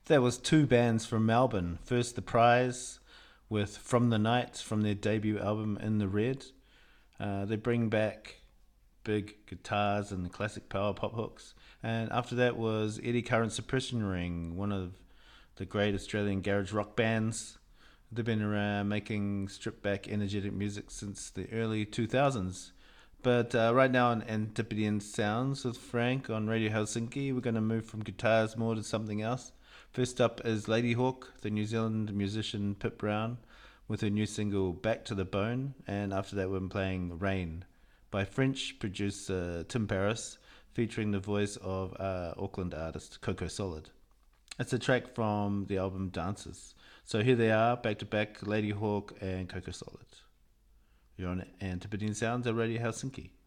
There was two bands from Melbourne. First, The Prize with From the Night from their debut album In the Red. They bring back big guitars and classic power pop hooks. And after that was Eddie Current Suppression Ring, one of the great Australian garage rock bands. They've been around making stripped back energetic music since the early 2000s. But right now on Antipodean Sounds with Frank on Radio Helsinki, we're going to move from guitars more to something else. First up is Lady Hawk, the New Zealand musician Pip Brown, with her new single Back to the Bone. And after that, we're playing Rain by French producer Tim Paris, featuring the voice of Auckland artist Coco Solid. It's a track from the album Dances. So here they are, back to back, Lady Hawk and Coco Solid. You're on Antipodean Sounds at Radio Helsinki.